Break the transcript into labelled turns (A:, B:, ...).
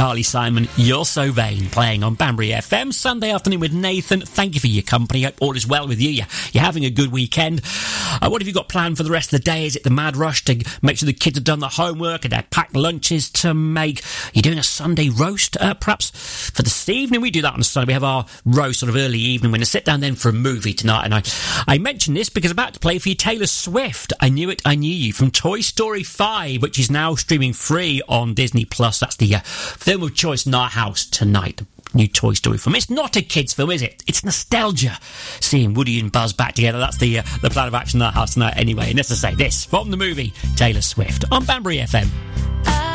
A: Carly Simon, You're So Vain, playing on Banbury FM, Sunday afternoon with Nathan. Thank you for your company. Hope all is well with you. You're having a good weekend. What have you got planned for the rest of the day? Is it the mad rush to make sure the kids have done their homework and they're packed lunches to make? You're doing a Sunday roast, perhaps, for this evening? We do that on a Sunday. We have our roast sort of early evening. We're going to sit down then for a movie tonight. And I mentioned this because I'm about to play for you Taylor Swift. I Knew It, I Knew You, from Toy Story 5, which is now streaming free on Disney+. That's the film of choice in our house tonight. New Toy Story film. It's not a kids' film, is it? It's nostalgia. Seeing Woody and Buzz back together, that's the plan of action in our house tonight anyway. And let's just say this, from the movie Taylor Swift on Banbury FM.